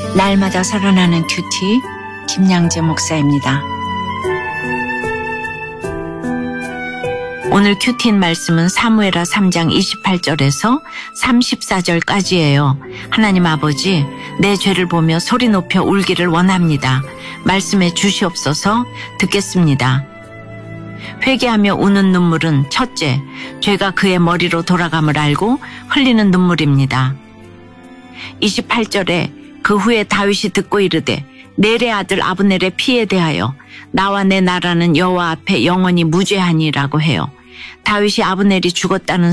날마다 살아나는 큐티 김양재 목사입니다. 오늘 큐티인 말씀은 사무엘하 3장 28절에서 34절까지예요. 하나님 아버지, 내 죄를 보며 소리 높여 울기를 원합니다. 말씀해 주시옵소서. 듣겠습니다. 회개하며 우는 눈물은 첫째, 죄가 그의 머리로 돌아감을 알고 흘리는 눈물입니다. 28절에 그 후에 다윗이 듣고 이르되 넬의 아들 아브넬의 피에 대하여 나와 내 나라는 여호와 앞에 영원히 무죄하니라고 해요. 다윗이 아브넬이 죽었다는